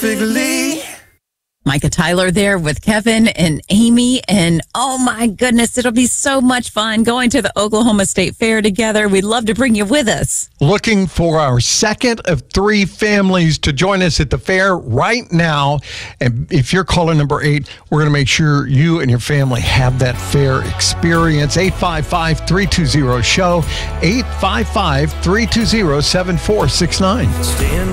perfectly. Micah Tyler there with Kevin and Amy. And oh my goodness, it'll be so much fun going to the Oklahoma State Fair together. We'd love to bring you with us. Looking for our second of 3 families to join us at the fair right now. And if you're calling number 8, we're going to make sure you and your family have that fair experience. 855-320-SHOW, 855-320-7469.